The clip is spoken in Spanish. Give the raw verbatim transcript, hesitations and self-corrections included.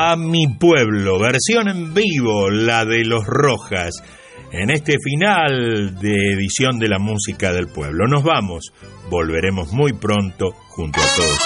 a mi pueblo, versión en vivo, la de Los Rojas, en este final de edición de la música del pueblo. Nos vamos, volveremos muy pronto junto a todos